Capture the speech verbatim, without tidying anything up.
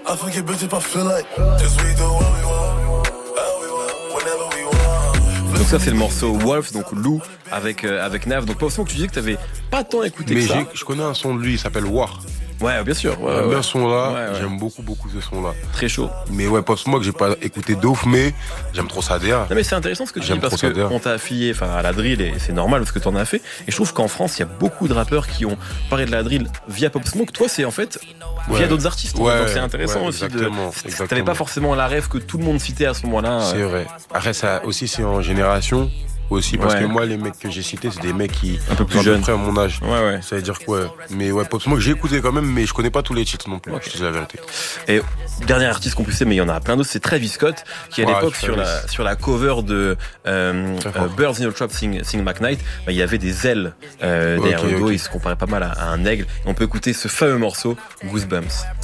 I forget bitch if I feel like. Cause we do what we want, how we want, whenever we want. Donc ça c'est le morceau Wolf, donc loup avec euh, avec Nav. Donc pas que tu disais que t'avais pas tant écouté mais que ça. Mais je connais un son de lui, il s'appelle War. Ouais, bien sûr. Ouais, J'aime ouais. bien ce son-là, ouais, ouais. J'aime beaucoup, beaucoup ce son-là. Très chaud. Mais ouais, Pop Smoke, j'ai pas écouté de ouf, mais j'aime trop sa D A. Non mais c'est intéressant ce que tu j'aime dis parce qu'on t'a affilié enfin, à la drill et c'est normal parce que t'en as fait. Et je trouve qu'en France, il y a beaucoup de rappeurs qui ont parlé de la drill via Pop Smoke. Toi, c'est en fait via ouais. d'autres artistes. Ouais, donc c'est intéressant ouais, aussi. Exactement, de... exactement. T'avais pas forcément la rêve que tout le monde citait à ce moment-là. C'est euh... vrai. Après, ça aussi, c'est en génération. Aussi parce ouais. que moi les mecs que j'ai cités c'est des mecs qui un peu plus jeunes à mon âge. Ouais ouais. Ça veut dire quoi ouais. Mais ouais Pop Smoke j'ai écouté quand même mais je connais pas tous les titres non plus. Okay. C'est la vérité. Et dernier artiste qu'on puisse mais il y en a plein d'autres c'est Travis Scott qui à ouais, l'époque sur la sur la cover de euh, euh, Birds in the Trap Sing, Sing McKnight bah, il y avait des ailes euh, derrière okay, le dos okay. il se comparait pas mal à, à un aigle. On peut écouter ce fameux morceau Goosebumps.